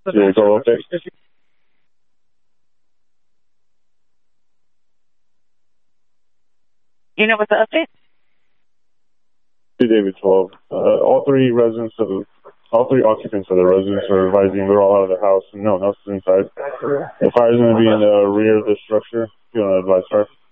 Yeah, go okay. You know what the update? To David 12. All three occupants of the residence are advising they're all out of the house and no one else is inside. The fire's going to be in the rear of the structure. If you want to advise, sir.